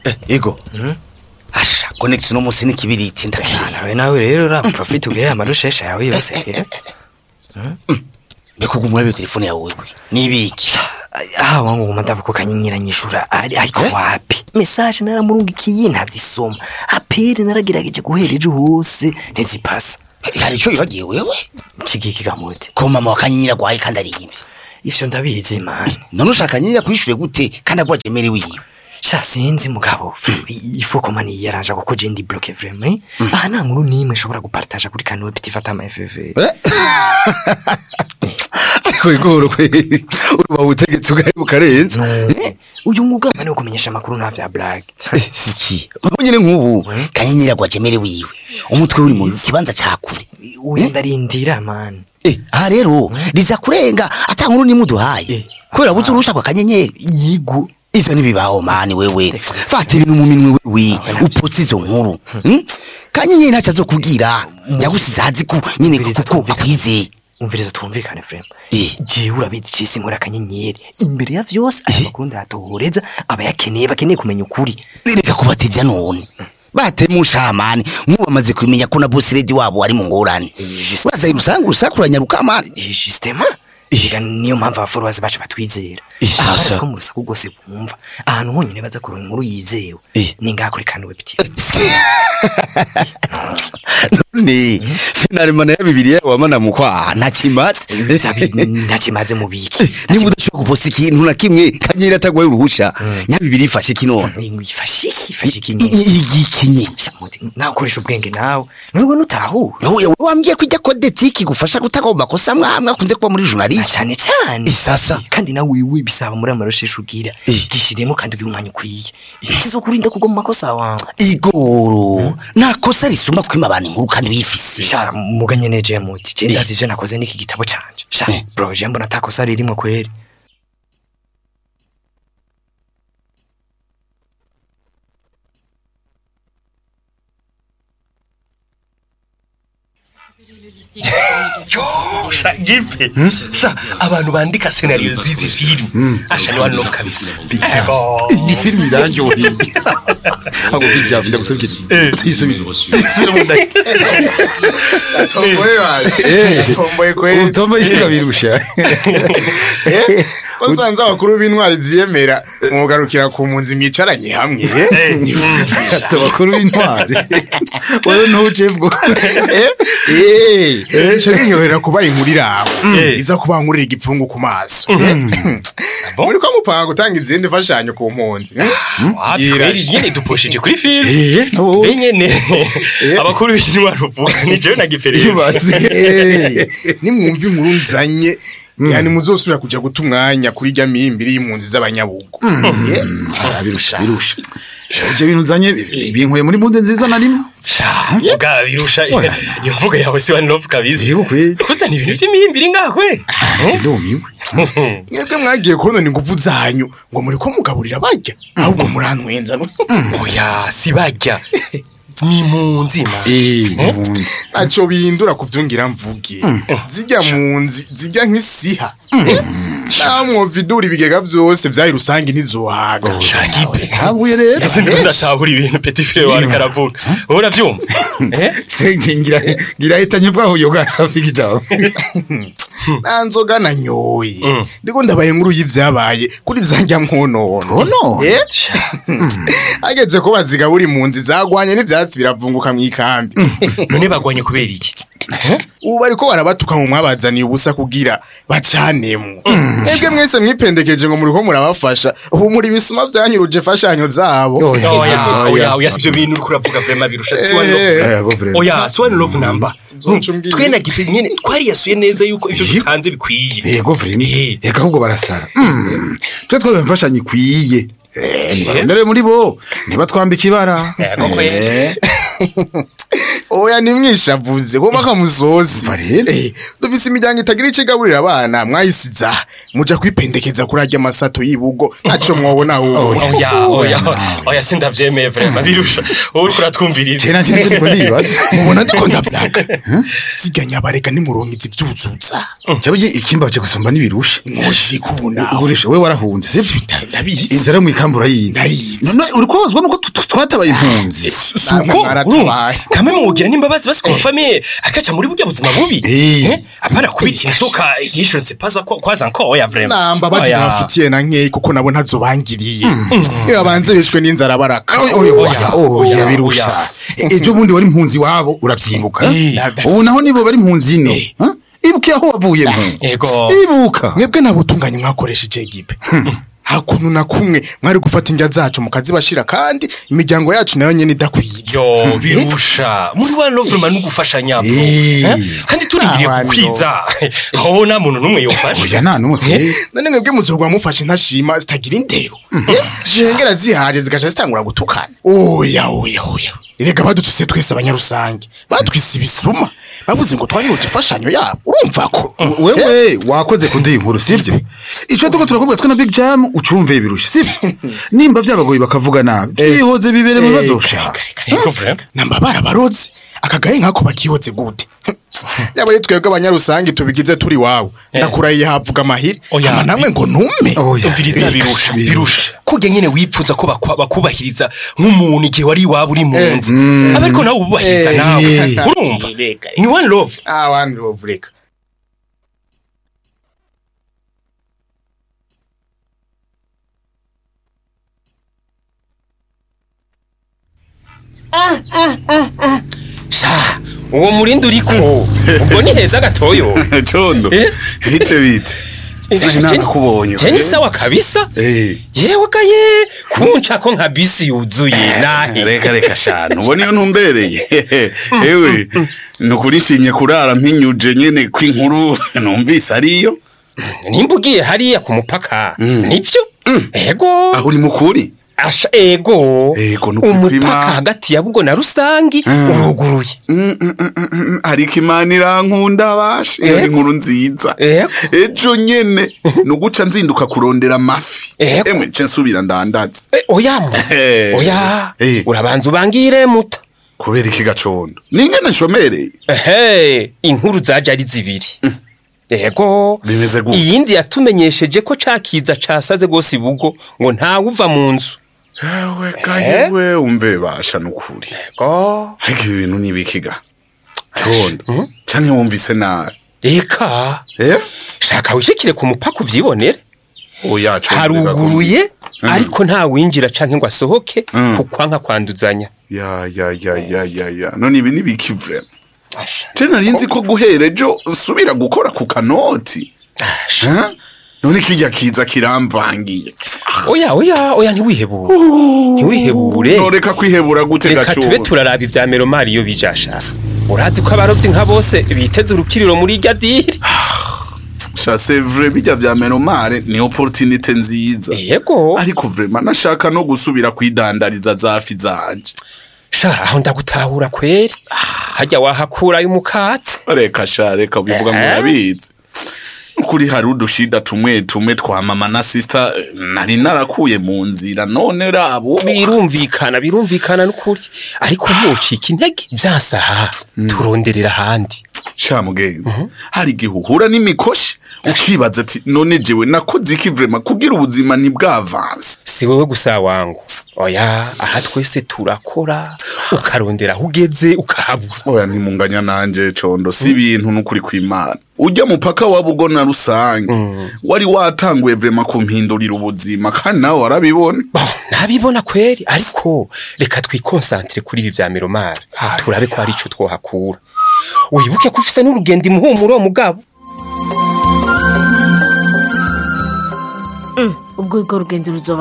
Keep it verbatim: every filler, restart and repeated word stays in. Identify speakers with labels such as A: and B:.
A: ego asha connect no musi nikibiriti ndakana
B: nawe nawe rero ra profit ugere amarushesha yawe yose rero
A: beko gumura telefone yawe wewe nibiki
B: ah wangu ngumanda ko kanyinyira nyishura ari ariko wapi message naramurungikiye ntazisoma apere naragerageje guhereje hose ntizipasa
A: hari cyo yagiye wewe
B: kigiki gamote
A: ko mama wakanyinyira gwaye kandi ari nyimvye
B: ivyo ndabizi man
A: none ushaka nyira kwishure gute kandi agwaje mere wiwe
B: sha sinzi mugabo ifo ko mani yaranja kuko je ndi bloqué vraiment ah nta nkuru nimwe nshobora gupartager kuri kanwe petit fatama F V
A: ko igoro kwe uruba utegetse ugaye mu karenze
B: uyu mugamba no kumenyesha makuru nta vya blague
A: siki nyine nk'ubu kanyinyira gwaje mere wiwe umutwe uri mu kibanza cakure
B: wenda rindira man
A: eh aha rero riza kurenga ata nkuru nimuduhaye kubera buze urusha kwa kanyenyeri
B: yigo
A: ivyo nibibaho mani wewe fata ibintu mu minwe wewe upotse izo nkuru kanyenyeri ntacha zo kugira yagusize azi ko nyine ko akwizeye
B: umviriza twumvikane frame je urabizi cisi nkora kanyenyeri imbere ya vyose aya makuru ndatohoreza aba yakeneye bakeneye kumenya ukuri
A: reka kubatevya none batemushamani nk'ubu bamaze kumenya ko na boss lady wabo ari mu ngorane uraza irusanga urusakuranya rukamana
B: justement Iga niyo mpamvu abafollowers bacu batwizera
A: sasa
B: ko mu rusaku gose bumva ahantu honyine baza kuronka inkuru yizewe ninga kuri kanwe biti
A: ni finale mana ya bibiliya wamana mukwa ntakimaze
B: ntakimaze mu biki
A: niba udashobora kuposta ikintu na kimwe kanyira atagwaye uruhusha nya bibiri ifashe kinone
B: ifashe ifashe kinye
A: igikinye
B: nakoresha ubwenge nawe nubwo nutahu
A: wowe wambwiye kujya code tiki gufasha gutagomba kosa mwamwe akunze kuba muri journalist
B: cyane cyane
A: isasa
B: kandi nawe wiwe bisaba muri amaroshesho ugira gishiremo kandi ugiye ukwiye kizokurinda kugwa mu makosa wawe
A: igoro nakosa risumba kwima abantu inkuru kandi bifise
B: sha muganye neje muti je ndavije nakoze niki gitabo canje sha bro je mbona takosa ririmo kweri
C: Gipe sa abantu bandika scenario zizi film asha ni wano kabisa
A: ni film iranjo hi abo bijya vinda gusubika tisubira tisubira mu ndai
D: tomboye eh tomboye kweli
A: tomboye kirabirusha
D: eh Osanze abakuru b'intwari ziyemera umugarukira ku munzi mwicaranye hamwe
A: abakuru b'intwari wewe ntujebwo
D: eh eh cyo nyorera kuba inkurira iza kuba nkurira igipfungu ku maso muri ko mupanga gutanga izindi fashanyo ku mpunzi
C: yiri nyene duposhije kuri film benyene abakuru b'intwari uvuga ni je nagipereye
D: nimwumva inkuru nzanye yani muzosubira kuja gutumwanya kuri jya mimbiri y'impunzi z'abanyabugo
A: birusha birusha je bintu zanye binkoye muri munde nziza narimo
C: uga birusha imvuga yawe si one love kabisa kuza ni ibintu by'imimbiri ngakwe
A: ndomiwe
D: yebwe mwagiye kubona ni nguvu zanyu ngo muri ko mugaburira bajya ahubwo muranwenza no
C: oya si bajya ni munzima
D: eh acho bihindura kuvyungira mvuge zijya munzi zijya nk'isiha namwo viduri bigega vyose vyayi rusangi ntizohaga
C: shagipe
A: habuye rero
C: ese ndatahura ibintu petit frère wari karavuga ora vyumva
A: eh sengi ngira ngira hitanye bwaho yoga afiki jawo
D: nanzoga na nyoyi ndiko ndabaye nkuru y'ivyabaye kuri zanjya mwonono
A: no
D: eh ageze ko baziga buri munzi zagwanye n'ivyatsi biravunguka mu ikambi
C: none bagwanye kubera iki
D: ubu bariko barabatuka mu mwabazaniye ubusa kugira bacanemo ebwe mwese mwipendekeje ngo muri ko murabafasha ubu muri bisuma vyanyuruje fashanyo zabo
C: oya oya oya sivyo bintu uri kuravuga vraiment birusha si one love oya si one love number twena gipe nyene twari yasuye neza yuko ivyo dutanze bikwiye
A: yego vraiment eka ahubwo barasara twe twabe mfashanyo ikwiye eh ndere muri bo niba twambika ibara
D: Oya nimwishavuze ko bakamuzozi. Eh, dufise imiryango itagira ikigaburira abana mwayisiza. Muja kwipendekeza kurajya amasato yibugo. Naco mwobona uwo.
C: Oya, oya. Oya sindavyemeye vraiment birusha. Uri kuratwumviriza.
E: Cyena cyene ko nibaza.
D: Mubona ndiko ndablaga. Siganya bareka nimuronkiza ivyuzutsa.
E: Cyabuye ikimba cyo gusumba nibirusha.
D: Ngozi kubona.
E: Ugurisha we warahunze sivyo?
D: Ndabizi.
E: Inzara mu ikambura yize. None uri kozwa nuko twatabaye impunzi.
C: Suko kamwe mugira nimbabazi basi kwa famille akacha muri burya buzima bubi. Eh? Apana kubita inzoka yishonse paza kwaza nko oya vraiment.
D: Namba bazi bafitiye na nkeye kuko nabo ntazobangiriye. Iyo abanze bishwe n'inzara baraka.
E: Oya oya birusha. Ejo bundi wari impunzi wabo uravyibuka. Ubu naho nibo bari impunzi ino. Ibuke aho wavuye mpu.
C: Yego.
E: Ibuka.
D: Mwebwe nabutunganye mwakoresheje igipe. Hakuntu na kumwe mwari gufata indya zacu mukazi bashira kandi imiryango yacu nayo nyene idakwiye.
C: Yo birusha. Muri wa love man ugufasha nyabo. Kandi turindiriye kukwiza. Aho na muntu numwe yofasha.
E: Oya nta numwe.
D: None mwebwe muzogwa mufashe ntashima zitagira indero. Zihengera zihaje zigaca zitangura gutukana. Oya oya oya. Erega badutuse twese abanyarusange. Batwise ibisuma. Bavuze ngo twari ugifashanyo yabo. Urumva ko
E: wewe wakoze kuduha inkuru sivyo? Ico tuko turakubwira twe na Big Jam ucumve birusha sivyo? Nimba vyabagoye bakavuga nabi. Byihoze bibere mu bazosha.
D: Namba barabaroze. Akagaye nkako bakihoze gute. Yaba ari twebwe abanyarusange tubigize turi wawe. Nakuraye havuga amahiri. Ama namwe ngo ntume.
C: Umviriza birusha birusha. Kuge nyene wipfuza ko bakubahiriza nk'umuntu igihe wari waba uri munzi. Abariko nawe ubahiriza nawe. Urumva? Ni one love.
D: Ah one love reka.
C: Ah ah ah ah. Sha, uwo murindi uriko. Ubwo ni heza gatoyo.
F: Condo. Hite bite. Sinaka kubonyo.
C: Jeni sawa kabisa?
F: Eh.
C: Yewe gaye kunca ko nka bisi yuzuye nahe.
F: Reka reka shana. Ubwo niyo ntumbereye. Ewe nukurishimye kurara mpinyuje nyene kwinkuru numvise ariyo.
C: Nimbugiye hariya ku mupaka. Nivyo? Ego.
F: Aho uri mukuri?
C: Asha ego.
F: Ego
C: umupaka hagati ya Bugo na Rusangi uruguruye.
F: Ariko Imana irankunda bashe inkuru nziza. Ejo nyene nuguca nzinduka kurondera amafi. Emwe nce nsubira ndandaza.
C: Oya mu. Oya. Urabanza ubangire muta.
F: Kubera iki gacondo. Ningene shomereye.
C: Ehe, inkuru zaje ari zibiri. Ego.
F: Bimeze gute?
C: Iyindi yatumenyesheje ko cakiza casaze gose Bugo ngo nta uva mu nzu.
F: Ewe kayewe umve basha nukuri.
C: Ego.
F: Ariko ibintu nibikiga. Condo. Canke wumvise nabi.
C: Eka.
F: Eh?
C: Shaka wishikire ku mupaka uvyibonere.
F: Oya condo.
C: Haruguruye ariko nta winjira canke ngo asohoke kukwanka kwanduzanya.
F: Ya ya ya ya ya ya. None ibi nibikivre. Tena rinzi ko guhera ejo nsubira gukora ku kanoti. Ha? None kijya kiza kiramvangiye.
C: Oya oya oya ntiwihebure. Ntiwihebure.
F: Noreka kwihebura gute gacho.
C: Reka tube turaraba ivya Meromari iyo bijasha. Urazi ko abarovyi nka bose biteze urukiriro muri irya diri.
F: Sha c'est vrai bijya vya Meromari ni opportunité nziza.
C: Yego.
F: Ariko vraiment nashaka no gusubira kwidandariza zafi zanje.
C: Sha aho ndagutahura kweri. Hajya wahakura y'umukatsi.
F: Reka sha reka ubivuga ngo yabize. Kuri hari udushida tumwe tumwe twa mama na sister nari narakuye mu nzira none rabo
C: birumvikana birumvikana n'ukuri ariko ntucika intege vyasaha turonderera handi
F: sha mugenzi hari gihuhura n'imikoshi ukibaza ati none jewe nakoze iki vraiment kugira ubuzima ni bwavance
C: si wewe gusa wangu oya aha twese turakora ukarondera hugeze ukahabura
F: oya ntimunganya nanje condo si ibintu n'ukuri kw'Imana ujya mupaka wa Bugo na Rusangi mm. wari watanguye vraiment kumpindurira ubuzima kandi nawe warabibona
C: nabibona kweri ariko reka twikonsantre kuri ibi vya Meromari turabe ko ari ico twohakura wibuke ko ufise n'urugendo imuhumuro mugabo
G: ubwo urwo rugendo ruzoba